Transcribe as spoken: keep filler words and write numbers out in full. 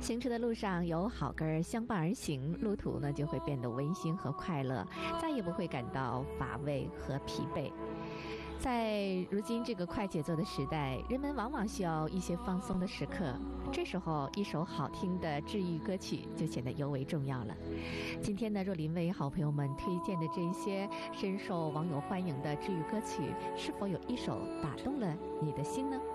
行驶的路上有好歌相伴而行，路途呢就会变得温馨和快乐，再也不会感到乏味和疲惫。在如今这个快节奏的时代，人们往往需要一些放松的时刻，这时候一首好听的治愈歌曲就显得尤为重要了。今天呢，若琳为好朋友们推荐的这些深受网友欢迎的治愈歌曲，是否有一首打动了你的心呢？